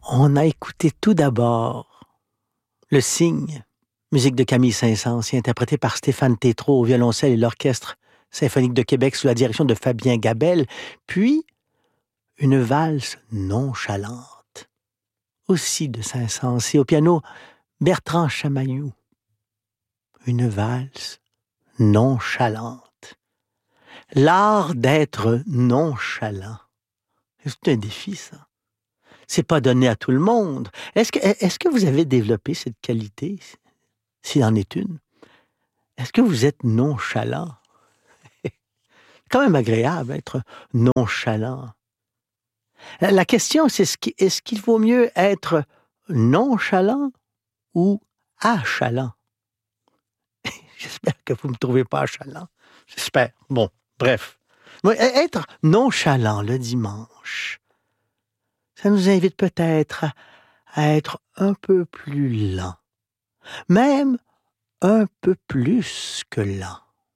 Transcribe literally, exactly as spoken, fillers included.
On a écouté tout d'abord Le Cygne, musique de Camille Saint-Saëns, interprétée par Stéphane Tétrault au violoncelle et l'Orchestre symphonique de Québec sous la direction de Fabien Gabelle, puis une valse nonchalante, aussi de Saint-Saëns, et au piano Bertrand Chamaillou. Une valse nonchalante. L'art d'être nonchalant. C'est un défi, ça. C'est pas donné à tout le monde. Est-ce que, est-ce que vous avez développé cette qualité, s'il en est une? Est-ce que vous êtes nonchalant? C'est quand même agréable d'être nonchalant. La question, c'est est-ce qu'il, est-ce qu'il vaut mieux être nonchalant ou achalant? J'espère que vous ne me trouvez pas achalant. J'espère. Bon, bref. Être nonchalant le dimanche, ça nous invite peut-être à, à être un peu plus lent, même un peu plus que lent.